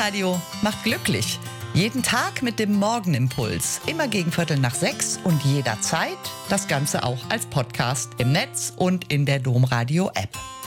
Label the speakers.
Speaker 1: Domradio macht glücklich. Jeden Tag mit dem Morgenimpuls. Immer gegen 5:45 und jederzeit. Das Ganze auch als Podcast im Netz und in der Domradio-App.